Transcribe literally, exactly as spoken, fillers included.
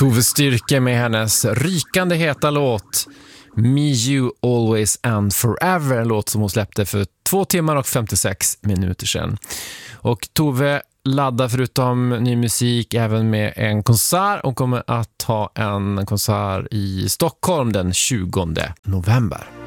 Tove Styrke med hennes rykande heta låt Me, You, Always and Forever, en låt som hon släppte för två timmar och femtiosex minuter sedan. Och Tove laddar förutom ny musik även med en konsert och kommer att ha en konsert i Stockholm den tjugonde november.